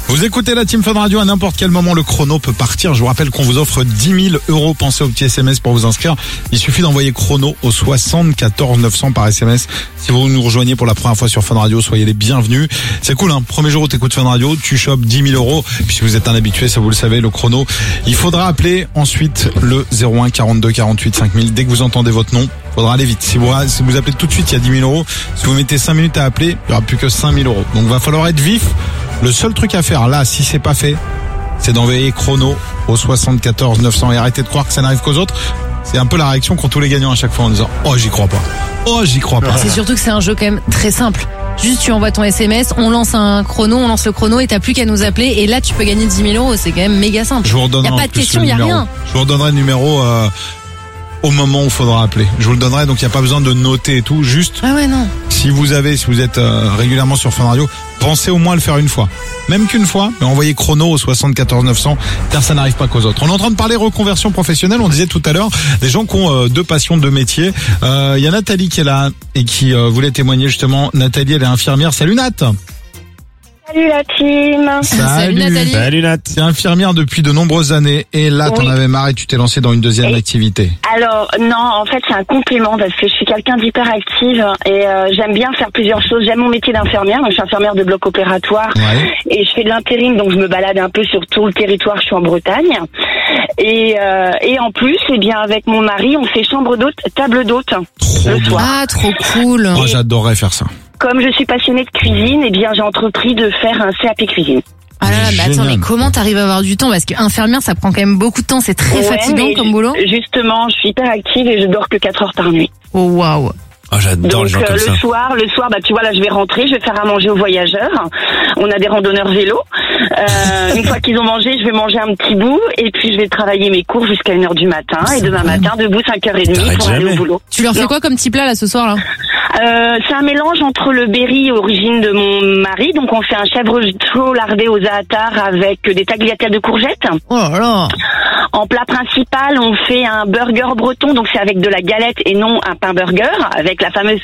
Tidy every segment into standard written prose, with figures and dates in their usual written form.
Vous écoutez la Team Fun Radio, à n'importe quel moment le chrono peut partir. Je vous rappelle qu'on vous offre 10 000 €. Pensez au petit SMS pour vous inscrire. Il suffit d'envoyer chrono au 74 900 par SMS. Si vous nous rejoignez pour la première fois sur Fun Radio, soyez les bienvenus. C'est cool, hein. Premier jour où t'écoutes Fun Radio, tu chopes 10 000 €. Puis si vous êtes un habitué, ça vous le savez, le chrono, il faudra appeler ensuite le 01 42 48 5000. Dès que vous entendez votre nom, faudra aller vite. Si vous appelez tout de suite, il y a 10 000 €. Si vous mettez 5 minutes à appeler, il y aura plus que 5 000 €. Donc va falloir être vif. Le seul truc à faire là, si c'est pas fait, c'est d'envoyer chrono au 74 900 et arrêtez de croire que ça n'arrive qu'aux autres. C'est un peu la réaction qu'ont tous les gagnants à chaque fois en disant « Oh, j'y crois pas. Oh, j'y crois pas. » C'est surtout que c'est un jeu quand même très simple. Juste tu envoies ton SMS, on lance le chrono et t'as plus qu'à nous appeler et là tu peux gagner 10 000 €. C'est quand même méga simple. Je vous redonnerai. Y a pas de question, y a rien. Je vous redonnerai le numéro au moment où il faudra appeler. Je vous le donnerai, donc il n'y a pas besoin de noter et tout. Juste, ah ouais, non. si vous êtes régulièrement sur Fun Radio, pensez au moins à le faire une fois. Même qu'une fois, mais envoyez chrono au 74 900, car ça n'arrive pas qu'aux autres. On est en train de parler reconversion professionnelle. On disait tout à l'heure, des gens qui ont deux passions, deux métiers. Il y a Nathalie qui est là et qui voulait témoigner justement. Nathalie, elle est infirmière. Salut Nat. Salut la team. Salut Nathalie. Salut Nat. T'es infirmière depuis de nombreuses années et là t'en avais marre et tu t'es lancée dans une deuxième activité. Alors non, en fait c'est un complément parce que je suis quelqu'un d'hyperactive et j'aime bien faire plusieurs choses. J'aime mon métier d'infirmière, donc je suis infirmière de bloc opératoire et je fais de l'intérim, donc je me balade un peu sur tout le territoire. Je suis en Bretagne et en plus, eh bien avec mon mari, on fait chambre d'hôte, table d'hôte le soir. Ah, trop cool. Moi j'adorerais faire ça. Comme je suis passionnée de cuisine, eh bien j'ai entrepris de faire un CAP cuisine. Ah là là, mais attends, mais comment t'arrives à avoir du temps? Parce qu'infirmière, ça prend quand même beaucoup de temps, c'est très fatigant comme boulot. Justement, je suis hyper active et je dors que 4 heures par nuit. Oh waouh. Oh, j'adore les gens comme ça. Le soir, bah tu vois là, je vais rentrer, je vais faire à manger aux voyageurs. On a des randonneurs vélo. Une fois qu'ils ont mangé, je vais manger un petit bout et puis je vais travailler mes cours jusqu'à 1h du matin et demain matin debout 5h30 pour aller au boulot. Tu leur fais quoi comme petit plat là ce soir là? C'est un mélange entre le berry origine de mon mari, donc on fait un chèvre chaud lardé au za'atar avec des tagliatelles de courgettes. Oh là là. En plat principal, on fait un burger breton, donc c'est avec de la galette et non un pain burger, avec la fameuse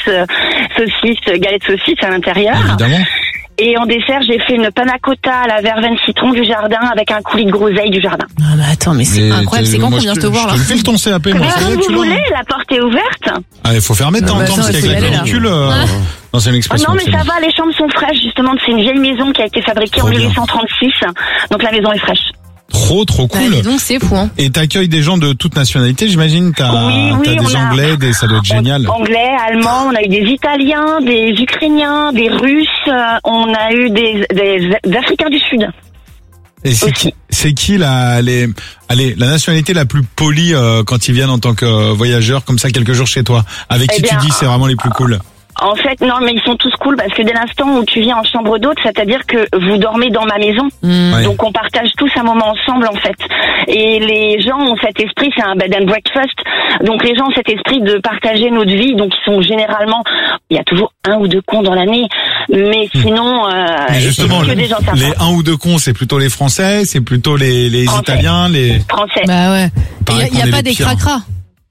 galette saucisse à l'intérieur. Évidemment. Et en dessert, j'ai fait une panna cotta à la verveine citron du jardin avec un coulis de groseille du jardin. Ah mais attends, mais c'est incroyable, c'est quand qu'on vient te voir là? Je te file ton CAP, moi. Vous voulez, la porte est ouverte. Ah, il faut fermer de temps en temps, parce qu'avec la canicule, non, c'est une expression. Non, mais ça va, les chambres sont fraîches, justement, c'est une vieille maison qui a été fabriquée en 1836, donc la maison est fraîche. Trop cool. Bah, donc c'est fou, hein. Et t'accueilles des gens de toute nationalité, j'imagine. T'as des Anglais, ça doit être génial. Anglais, Allemands, on a eu des Italiens, des Ukrainiens, des Russes, on a eu des Africains du Sud. Et c'est qui la nationalité la plus polie quand ils viennent en tant que voyageurs comme ça quelques jours chez toi? Avec qui tu dis c'est vraiment les plus cool? En fait, non, mais ils sont tous cool parce que dès l'instant où tu viens en chambre d'hôte, c'est-à-dire que vous dormez dans ma maison. Donc on partage tous un moment ensemble en fait. Et les gens ont cet esprit, c'est un bed and breakfast. Donc les gens ont cet esprit de partager notre vie. Donc ils sont généralement, il y a toujours 1 ou 2 cons dans l'année, mais sinon justement, que des gens sympas. Les 1 ou 2 cons, c'est plutôt les Français, c'est plutôt les Italiens, les Français. Bah ouais. Il y a pas des cracras.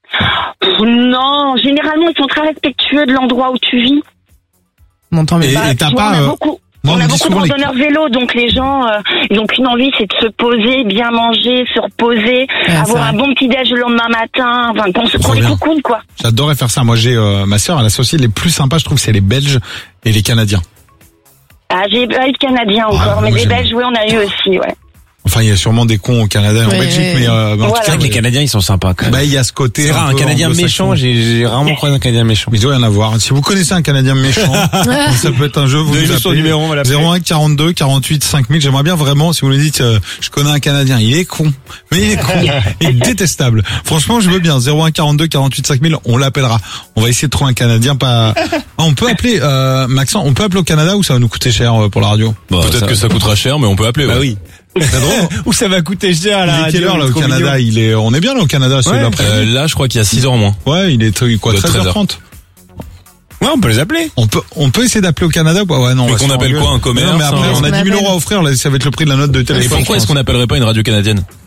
Non, généralement ils sont très respectueux de l'endroit où tu vis. Bon, tant mieux. Et t'as pas on a beaucoup de randonneurs vélo, donc les gens ils ont qu'une envie, c'est de se poser, bien manger, se reposer, avoir un bon petit déj le lendemain matin, enfin qu'on les coucoune quoi. J'adorerais faire ça. Moi j'ai ma sœur, elle associe les plus sympas, je trouve, c'est les Belges et les Canadiens. Ah, j'ai pas eu de Canadiens encore, mais des Belges, oui, on a eu aussi, ouais. Enfin, il y a sûrement des cons au Canada et en Belgique, mais en tout cas, les Canadiens, ils sont sympas quand même. Bah, il y a ce côté. C'est rare, un Canadien méchant, j'ai rarement croisé un Canadien méchant. Il doit y en avoir. Si vous connaissez un Canadien méchant, ça peut être un jeu, vous nous appelez. Numéro, 01 42 48 5000. J'aimerais bien vraiment, si vous nous dites, je connais un Canadien, il est con. Mais il est con. Il est détestable. Franchement, je veux bien. 01 42 48 5000, on l'appellera. On va essayer de trouver un Canadien pas, on peut appeler, Maxence, on peut appeler au Canada ou ça va nous coûter cher pour la radio? Peut-être que ça coûtera cher, mais on peut appeler. Bah oui. C'est drôle. Où ça va coûter cher à la radio? Quelle heure là au Canada? On est bien là au Canada, c'est l'après. Là, je crois qu'il y a 6 heures en moins. Ouais, il est quoi, 13h30? Ouais, on peut les appeler. On peut essayer d'appeler au Canada ou pas? Ouais, non. Mais qu'on appelle quoi, un commerce? Non, mais après, on a 10 000 € à offrir, là, ça va être le prix de la note de téléphone. Et pourquoi est-ce qu'on n'appellerait pas une radio canadienne?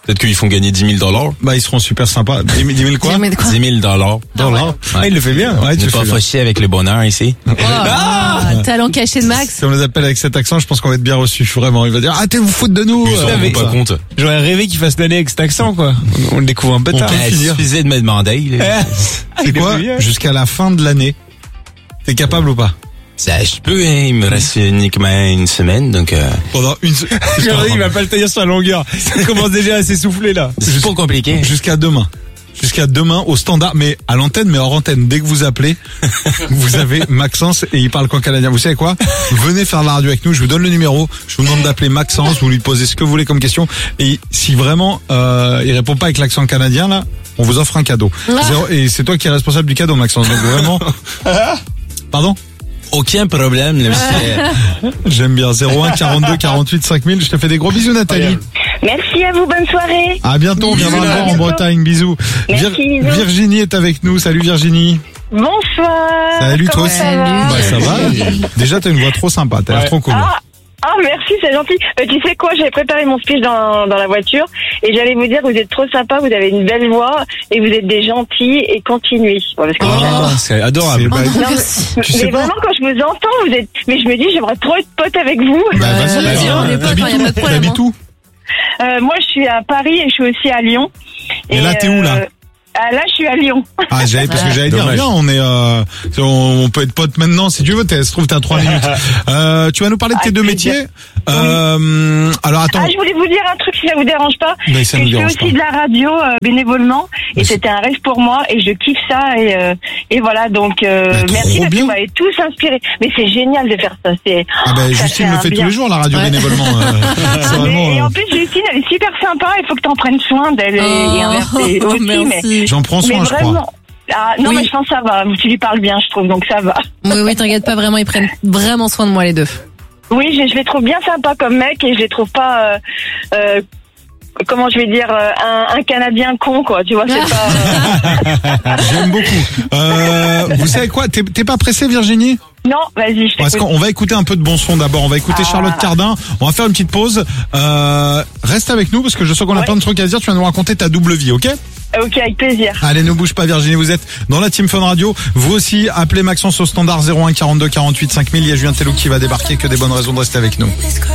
Peut-être qu'ils font gagner $10,000. Bah, ils seront super sympas. 10 000 quoi? $10,000. Ah, il le fait bien. Ouais, Tu tu pas fais bien. fâché avec le bonheur ici. Talent caché de Max. Si on les appelle avec cet accent, je pense qu'on va être bien reçus. Vraiment, il va dire, arrêtez de vous foutre de nous. Ils s'en rendent pas compte. J'aurais rêvé qu'il fasse l'année avec cet accent, quoi. On le découvre un peu tard. Il suffisait de me demander. C'est quoi? Jusqu'à la fin de l'année. T'es capable ou pas? Ça, je peux, hein. Il me reste uniquement une semaine, donc Pendant une Il va pas le tenir sur la longueur. Ça commence déjà à s'essouffler, là. c'est pas compliqué. Jusqu'à demain. Jusqu'à demain au standard, mais à l'antenne, mais hors antenne. Dès que vous appelez, vous avez Maxence et il parle qu'en canadien. Vous savez quoi? Venez faire la radio avec nous. Je vous donne le numéro. Je vous demande d'appeler Maxence. Vous lui posez ce que vous voulez comme question. Et si vraiment il répond pas avec l'accent canadien là, on vous offre un cadeau. Et c'est toi qui es responsable du cadeau, Maxence. Donc vraiment. Pardon? Aucun problème, le monsieur. J'aime bien. 01 42 48 5000. Je te fais des gros bisous, Nathalie. Merci à vous, bonne soirée. À bientôt. On viendra te voir en Bretagne. Bisous. Merci, bisous. Virginie est avec nous. Salut Virginie. Bonsoir. Salut toi Comment aussi. ça va Bah ça va. Déjà t'as une voix trop sympa. T'as l'air trop cool. Ah, merci, c'est gentil. Tu sais quoi, j'avais préparé mon speech dans la voiture et j'allais vous dire, vous êtes trop sympa, vous avez une belle voix et vous êtes des gentils et continuez. Parce que moi, j'adore. C'est adorable. Bah, tu sais Mais pas. vraiment, quand je vous entends, vous êtes. Mais je me dis, j'aimerais trop être pote avec vous. Bah vas-y, vas-y, viens. on est potes, T'habites y a pas de où? problème, T'habites où? Moi, je suis à Paris et je suis aussi à Lyon. Et là, t'es où, là? Là, je suis à Lyon. Ah, parce que j'allais dire, Dommage. viens, on peut être potes maintenant, si tu veux, ça se trouve, t'as 3 minutes. Tu vas nous parler de tes deux plaisir. métiers. Alors, attends. Je voulais vous dire un truc si ça vous dérange pas. Mais ça Que nous je fais dérange aussi pas. de la radio bénévolement et Mais c'était un rêve pour moi et je kiffe ça et voilà donc trop merci parce que bien. vous m'avez tous inspiré. Mais c'est génial de faire ça. Ah ben, ça Justine le fait bien. tous les jours, la radio bénévolement. C'est vraiment, Et en plus Justine elle est super sympa. Il faut que t'en prennes soin d'elle et inversé aussi. Mais merci. j'en prends soin, mais je crois. vraiment. Ah, non Oui. mais je pense que ça va. Tu lui parles bien je trouve donc ça va. Oui, t'inquiète pas, vraiment, ils prennent vraiment soin de moi, les deux. Oui je les trouve bien sympas comme mec et je les trouve pas. Comment je vais dire un Canadien con quoi. Tu vois c'est pas. J'aime beaucoup. Vous savez quoi? T'es pas pressée, Virginie? Non vas-y je Parce t'écoute. qu'on va écouter un peu de bon son d'abord. On va écouter Charlotte Cardin. On va faire une petite pause. Reste avec nous parce que je sens qu'on a plein de trucs à se dire. Tu vas nous raconter ta double vie, ok? Ok avec plaisir. Allez, ne bouge pas, Virginie. Vous êtes dans la Team Fun Radio. Vous aussi, appelez Maxence au standard 01 42 48 5000. Il y a Julien Tellou qui va débarquer. Que des bonnes raisons de rester avec nous.